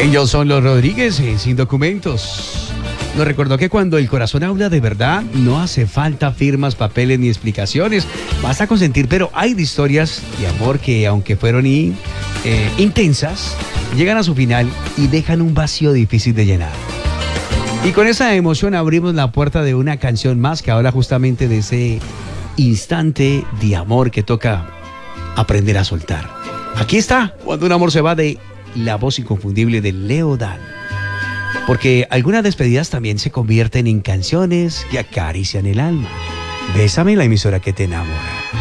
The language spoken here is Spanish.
Ellos son los Rodríguez Sin Documentos. Nos recordó que cuando el corazón habla de verdad, no hace falta firmas, papeles ni explicaciones. Basta consentir, pero hay de historias de amor que, aunque fueron intensas, llegan a su final y dejan un vacío difícil de llenar. Y con esa emoción abrimos la puerta de una canción más que habla justamente de ese instante de amor que toca aprender a soltar. Aquí está, Cuando un amor se va, de la voz inconfundible de Leo Dan. Porque algunas despedidas también se convierten en canciones que acarician el alma. Bésame, la emisora que te enamora.